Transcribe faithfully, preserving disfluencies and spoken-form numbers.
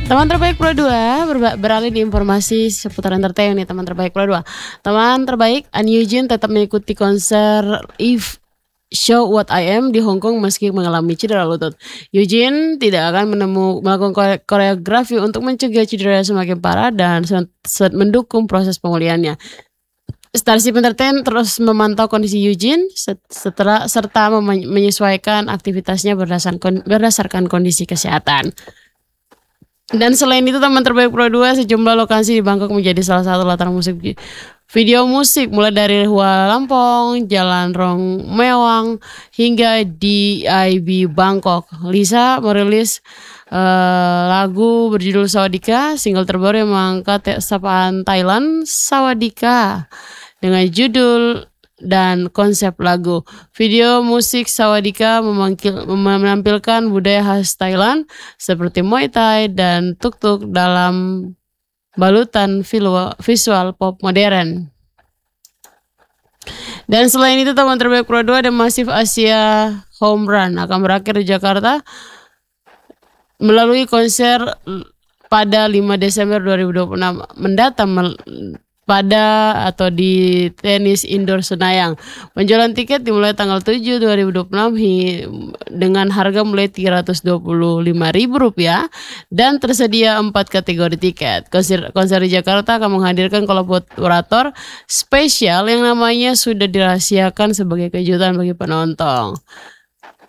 Teman terbaik Pro dua berba- beralih di informasi seputar entertain nih teman terbaik Pro dua. Teman terbaik An Eugene tetap mengikuti konser If Show What I Am di Hong Kong meski mengalami cedera lutut. Eugene tidak akan menemu melakukan kore- koreografi untuk mencegah cedera semakin parah dan se- se- mendukung proses pemulihannya. Starship Entertain terus memantau kondisi Eugene set- setelah serta mem- menyesuaikan aktivitasnya berdasarkan berdasarkan kondisi kesehatan. Dan selain itu teman terbaik Pro dua sejumlah lokasi di Bangkok menjadi salah satu latar musik video musik mulai dari Hua Lampong, Jalan Rong Mewang hingga D I B Bangkok. Lisa merilis eh, lagu berjudul Sawadika, single terbaru yang mengangkat sapaan Thailand Sawadika dengan judul dan konsep lagu. Video musik Sawadika memangkil- menampilkan budaya khas Thailand seperti Muay Thai dan tuk-tuk dalam balutan visual, visual pop modern. Dan selain itu teman terbaik Pro dua ada Massive Asia Home Run akan berakhir di Jakarta melalui konser pada lima Desember dua ribu dua puluh enam mendatang mel- pada atau di tenis indoor Senayan. Penjualan tiket dimulai tanggal tujuh dua ribu dua puluh enam hi- dengan harga mulai tiga ratus dua puluh lima ribu rupiah dan tersedia empat kategori tiket. Konser, konser di Jakarta akan menghadirkan kolaborator spesial yang namanya sudah dirahasiakan sebagai kejutan bagi penonton.